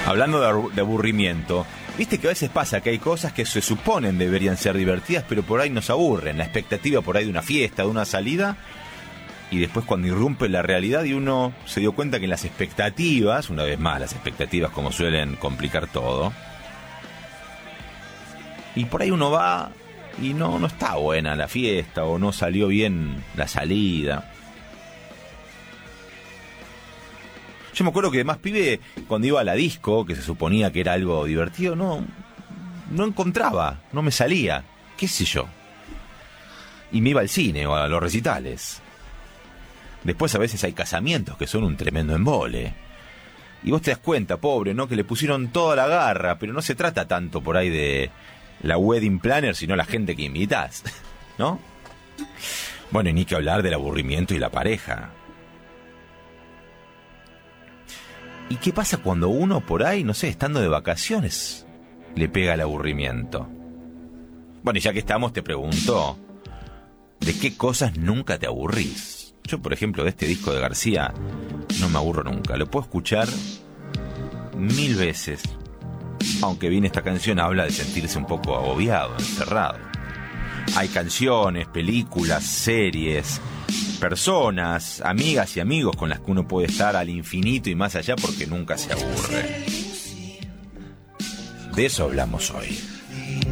Hablando de aburrimiento, viste que a veces pasa que hay cosas que se suponen deberían ser divertidas, pero por ahí nos aburren. La expectativa por ahí de una fiesta, de una salida, y después cuando irrumpe la realidad y uno se dio cuenta que las expectativas, una vez más, las expectativas como suelen complicar todo, y por ahí uno va y no está buena la fiesta o no salió bien la salida. Yo me acuerdo que de más pibe, cuando iba a la disco, que se suponía que era algo divertido, no encontraba, no me salía, qué sé yo. Y me iba al cine o a los recitales. Después a veces hay casamientos que son un tremendo embole. Y vos te das cuenta, pobre, ¿no? Que le pusieron toda la garra, pero no se trata tanto por ahí de la wedding planner, sino la gente que invitás, ¿no? Bueno, y ni que hablar del aburrimiento y la pareja. ¿Y qué pasa cuando uno por ahí, no sé, estando de vacaciones, le pega el aburrimiento? Bueno, y ya que estamos, te pregunto, ¿de qué cosas nunca te aburrís? Yo, por ejemplo, de este disco de García, no me aburro nunca. Lo puedo escuchar 1000 veces. Aunque bien esta canción habla de sentirse un poco agobiado, encerrado. Hay canciones, películas, series, personas, amigas y amigos con las que uno puede estar al infinito y más allá porque nunca se aburre. De eso hablamos hoy.